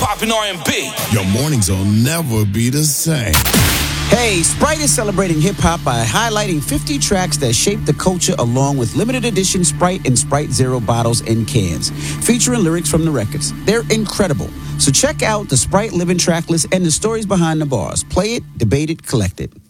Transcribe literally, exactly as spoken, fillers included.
poppin' R and B. Your mornings will never be the same. Hey, Sprite is celebrating hip-hop by highlighting fifty tracks that shaped the culture along with limited edition Sprite and Sprite Zero bottles and cans, featuring lyrics from the records. They're incredible. So check out the Sprite Living track list and the stories behind the bars. Play it, debate it, collect it.